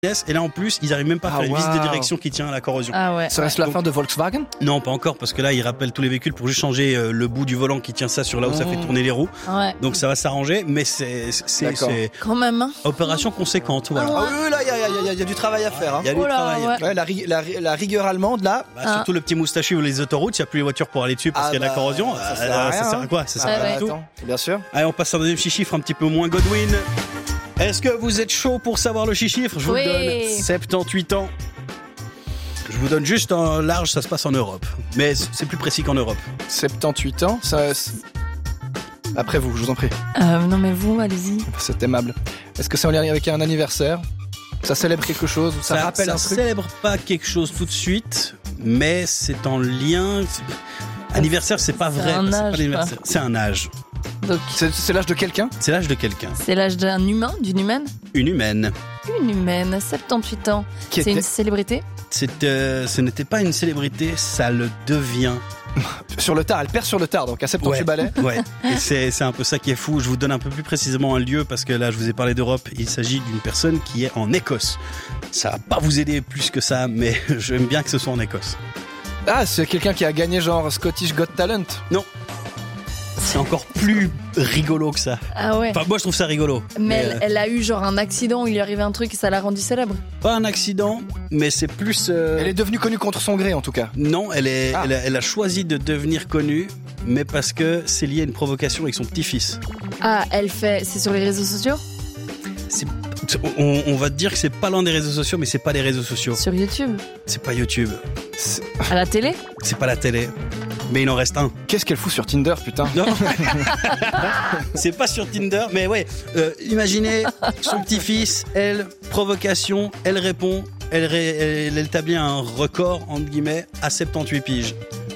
et là en plus ils arrivent même pas à faire une visite de direction qui tient à la corrosion. Ah ouais. Serait-ce la fin de Volkswagen? Non, pas encore, parce que là ils rappellent tous les véhicules pour juste changer le bout du volant qui tient ça sur là où ça fait tourner les roues. Ouais. Donc ça va s'arranger, mais c'est quand même. Hein. opération conséquente. Voilà. Ah oui, là il y a du travail à faire. Hein. Il y a du travail. Ouais. La rigueur allemande là. Surtout le petit moustachu ou les autoroutes, il n'y a plus les voitures pour aller dessus parce qu'il y a de la corrosion. Ça sert à rien. Ça sert à quoi? Ça sert à rien du tout. Bien sûr. Allez, on passe à un deuxième chiffre un petit peu moins Godwin. Est-ce que vous êtes chaud pour savoir le chiffre? Je vous le donne. 78 ans. Je vous donne juste un large, ça se passe en Europe. Mais c'est plus précis qu'en Europe. 78 ans, ça... Après vous, je vous en prie. Non mais vous, allez-y. C'est aimable. Est-ce que c'est en lien avec un anniversaire? Ça célèbre quelque chose? Ça rappelle un truc? Ça célèbre pas quelque chose tout de suite, mais c'est en lien... Anniversaire, c'est pas vrai. Un âge, pas l'anniversaire. C'est un âge. Donc, c'est l'âge de quelqu'un? C'est l'âge de quelqu'un. C'est l'âge d'un humain, d'une humaine? Une humaine. Une humaine, 78 ans. Qui c'est était... une célébrité? Ce n'était pas une célébrité, ça le devient. Sur le tard, elle perd sur le tard, donc à 78 balais. Ouais, et c'est un peu ça qui est fou. Je vous donne un peu plus précisément un lieu, parce que là, je vous ai parlé d'Europe. Il s'agit d'une personne qui est en Écosse. Ça va pas vous aider plus que ça, mais j'aime bien que ce soit en Écosse. Ah, c'est quelqu'un qui a gagné genre Scottish Got Talent? Non. C'est encore plus rigolo que ça. Ah ouais. Enfin, moi, je trouve ça rigolo. Mais elle a eu genre un accident où il lui arrivait un truc et ça l'a rendue célèbre. Pas un accident, mais c'est plus... Elle est devenue connue contre son gré, en tout cas. Non, elle a choisi de devenir connue, mais parce que c'est lié à une provocation avec son petit-fils. Ah, c'est sur les réseaux sociaux? On va te dire que c'est pas l'un des réseaux sociaux, mais c'est pas les réseaux sociaux. Sur YouTube? C'est pas YouTube. À la télé? C'est pas la télé. Mais il en reste un. Qu'est-ce qu'elle fout sur Tinder, putain? Non. C'est pas sur Tinder, mais ouais. Imaginez son petit-fils, elle, provocation, elle répond, elle établit un record, entre guillemets, à 78 piges.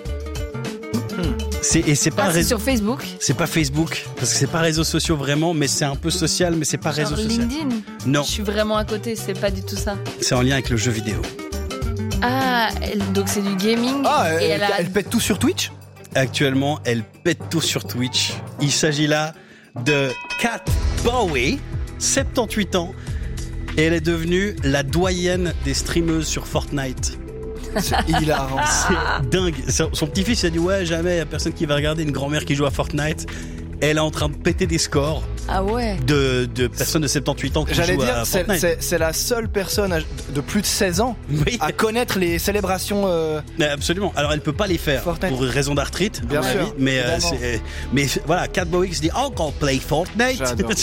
C'est pas c'est sur Facebook? C'est pas Facebook, parce que c'est pas réseaux sociaux vraiment, mais c'est un peu social, mais c'est pas réseaux sociaux. LinkedIn? Non. Je suis vraiment à côté, c'est pas du tout ça. C'est en lien avec le jeu vidéo. Ah, donc c'est du gaming. Ah, et elle pète tout sur Twitch? Actuellement, elle pète tout sur Twitch. Il s'agit là de Cat Bowie, 78 ans, et elle est devenue la doyenne des streameuses sur Fortnite. C'est hilarant. C'est dingue. Son petit-fils il a dit ouais, jamais, y a personne qui va regarder une grand-mère qui joue à Fortnite. Elle est en train de péter des scores. Ah ouais. De personnes de 78 ans qui jouent à Fortnite. C'est la seule personne de plus de 16 ans à connaître les célébrations. Absolument. Alors elle peut pas les faire Fortnite. pour raison d'arthrite, bien sûr. Avis, mais voilà, Cat Bowie qui se dit encore play Fortnite.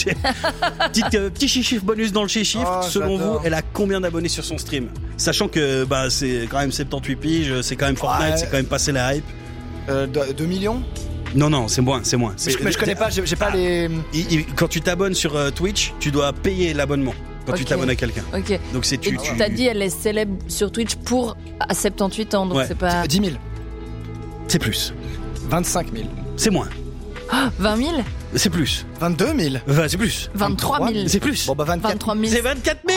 Petit chiffre bonus dans le chiffre. Selon vous, elle a combien d'abonnés sur son stream? Sachant que c'est quand même 78 piges, c'est quand même Fortnite, c'est quand même passé la hype. 2 millions? Non, c'est moins. Mais je connais pas, j'ai pas les... Quand tu t'abonnes sur Twitch, tu dois payer l'abonnement quand tu t'abonnes à quelqu'un. Ok. Donc c'est tu t'as dit elle est célèbre sur Twitch à 78 ans, donc c'est pas... 10 000. C'est plus. 25 000. C'est moins. 20 000? C'est plus. 22 000. C'est plus. 23 000. C'est plus. Bon 23 000. C'est 24 000.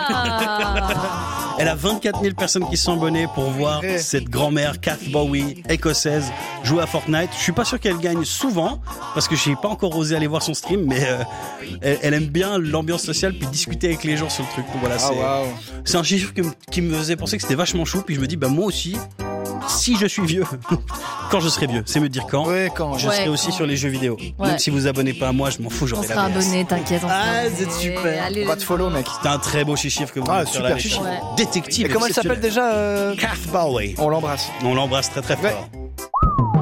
Elle a 24 000 personnes qui sont abonnées pour voir cette grand-mère Cat Bowie écossaise jouer à Fortnite. Je suis pas sûr qu'elle gagne souvent parce que j'ai pas encore osé aller voir son stream, mais elle aime bien l'ambiance sociale puis discuter avec les gens sur le truc. Donc voilà, c'est un chiffre qui me faisait penser que c'était vachement chou. Puis je me dis moi aussi, si je suis vieux, quand je serai vieux, c'est me dire quand. Je serai aussi sur les jeux vidéo. Donc si vous abonnez pas à moi, je m'en fous, j'aurai la On sera abonné, t'inquiète. c'est super. On va te follow, mec. C'est un très beau chiffre que vous avez super chiffre. Détective. Et comment elle s'appelle déjà? Cat Bowie. On l'embrasse. On l'embrasse très très fort.